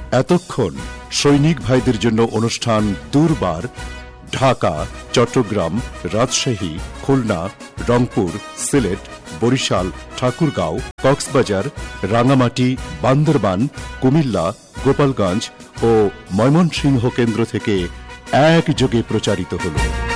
এতক্ষণ সৈনিক ভাইদের জন্য অনুষ্ঠান দুর্বার ঢাকা, চট্টগ্রাম, রাজশাহী, খুলনা, রংপুর, সিলেট, বরিশাল, ঠাকুরগাঁও, কক্সবাজার, রাঙামাটি, বান্দরবান, কুমিল্লা, গোপালগঞ্জ ও ময়মনসিংহ কেন্দ্র থেকে একযোগে প্রচারিত হলো।